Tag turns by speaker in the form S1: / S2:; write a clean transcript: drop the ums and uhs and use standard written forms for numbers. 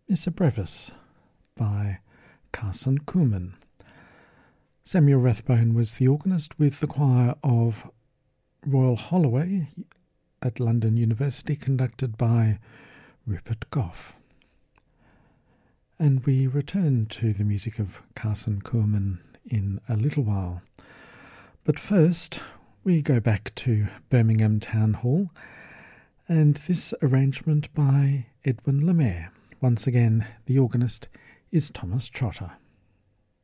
S1: Missa Brevis by Carson Kuhlman. Samuel Rathbone was the organist with the choir of Royal Holloway at London University, conducted by Rupert Gough. And we return to the music of Carson Kuhlman in a little while. But first, we go back to Birmingham Town Hall, and this arrangement by Edwin Lemaire. Once again, the organist is Thomas Trotter.